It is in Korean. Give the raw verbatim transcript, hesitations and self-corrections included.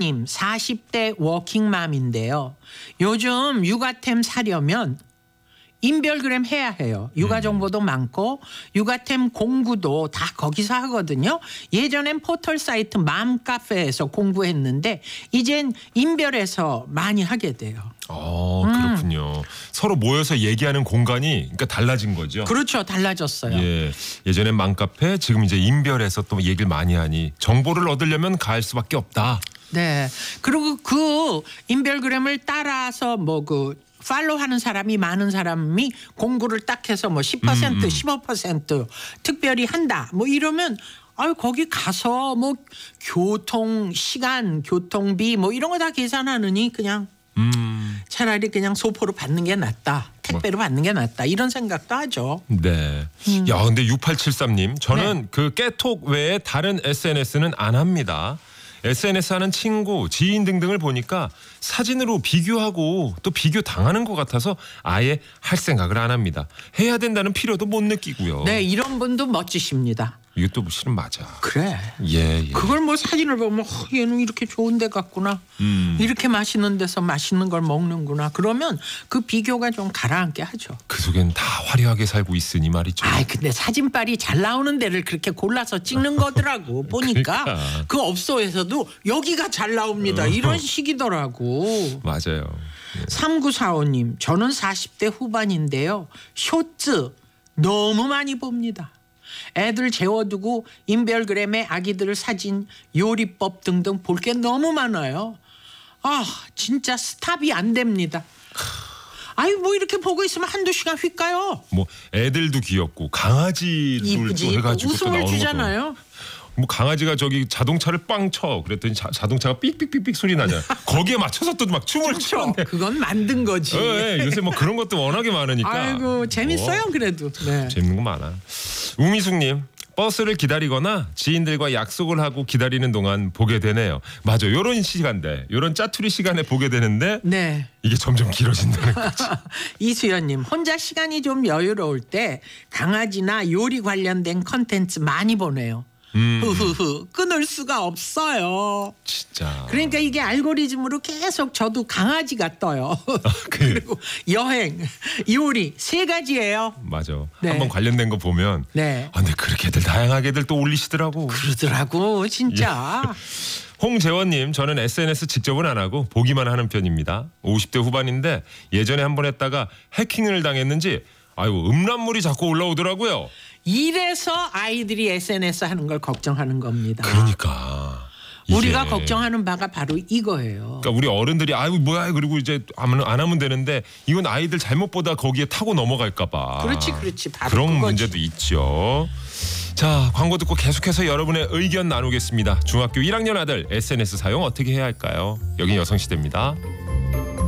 이수연님 사십 대 워킹맘인데요. 요즘 육아템 사려면 인별그램 해야 해요. 육아 정보도 많고 육아템 공구도 다 거기서 하거든요. 예전엔 포털 사이트 맘카페에서 공부했는데 이젠 인별에서 많이 하게 돼요. 어, 그렇군요. 음. 서로 모여서 얘기하는 공간이 그러니까 달라진 거죠. 그렇죠. 달라졌어요. 예, 예전엔 맘카페, 지금 이제 인별에서 또 얘기를 많이 하니 정보를 얻으려면 갈 수밖에 없다. 네. 그리고 그 인별그램을 따라서 뭐 그 팔로우하는 사람이 많은 사람이 공구를 딱 해서 뭐 십 퍼센트, 음, 음. 십오 퍼센트 특별히 한다. 뭐 이러면 아유 거기 가서 뭐 교통 시간, 교통비 뭐 이런 거 다 계산하느니 그냥 음. 차라리 그냥 소포로 받는 게 낫다. 택배로 뭐. 받는 게 낫다. 이런 생각도 하죠. 네. 음. 야, 근데 육팔칠삼님 저는 네. 그 깨톡 외에 다른 에스엔에스는 안 합니다. 에스엔에스 하는 친구, 지인 등등을 보니까 사진으로 비교하고 또 비교 당하는 것 같아서 아예 할 생각을 안 합니다. 해야 된다는 필요도 못 느끼고요. 네, 이런 분도 멋지십니다. 이것도 실은 맞아. 그래. 예, 예. 그걸 뭐 사진을 보면 어, 얘는 이렇게 좋은 데 갔구나. 음. 이렇게 맛있는 데서 맛있는 걸 먹는구나. 그러면 그 비교가 좀 가라앉게 하죠. 그 속엔 다 화려하게 살고 있으니 말이죠. 아, 근데 사진빨이 잘 나오는 데를 그렇게 골라서 찍는 거더라고. 보니까 그러니까. 그 업소에서도 여기가 잘 나옵니다. 이런 식이더라고. 맞아요. 예. 삼구사오님 저는 사십 대 후반인데요. 쇼츠 너무 많이 봅니다. 애들 재워두고 인별그램에 아기들 사진, 요리법 등등 볼 게 너무 많아요. 아 진짜 스탑이 안 됩니다. 아유 뭐 이렇게 보고 있으면 한두 시간 휙 가요. 뭐 애들도 귀엽고 강아지를 또 해가지고 또 나오는 주잖아요. 것도. 뭐 강아지가 저기 자동차를 빵 쳐 그랬더니 자, 자동차가 삑삑삑삑 소리 나잖아. 거기에 맞춰서 또 막 춤을 춰. 그건 만든 거지. 네, 요새 뭐 그런 것도 워낙에 많으니까. 아이고 재밌어요. 뭐, 그래도. 네. 재밌는 거 많아. 우미숙님 버스를 기다리거나 지인들과 약속을 하고 기다리는 동안 보게 되네요. 맞아, 요런 시간대, 요런 짜투리 시간에 보게 되는데 네. 이게 점점 길어진다는 거지. 이수연님 혼자 시간이 좀 여유로울 때 강아지나 요리 관련된 컨텐츠 많이 보네요. 음. 흐흐흐 끊을 수가 없어요. 진짜. 그러니까 이게 알고리즘으로 계속 저도 강아지가 떠요. 아, 그. 그리고 여행, 요리 세 가지예요. 맞아. 네. 한번 관련된 거 보면. 네. 아, 근데 그렇게들 다양하게들 또 올리시더라고. 그러더라고 진짜. 예. 홍재원님 저는 에스엔에스 직접은 안 하고 보기만 하는 편입니다. 오십 대 후반인데 예전에 한번 했다가 해킹을 당했는지 아이고 음란물이 자꾸 올라오더라고요. 이래서 아이들이 에스엔에스 하는 걸 걱정하는 겁니다. 그러니까 우리가 걱정하는 바가 바로 이거예요. 그러니까 우리 어른들이 아이고 뭐야 그리고 이제 안 하면 되는데 이건 아이들 잘못 보다 거기에 타고 넘어갈까 봐. 그렇지 그렇지. 바로 그런 그거지. 문제도 있죠. 자, 광고 듣고 계속해서 여러분의 의견 나누겠습니다. 중학교 일 학년 아들 에스엔에스 사용 어떻게 해야 할까요? 여긴 여성시대입니다.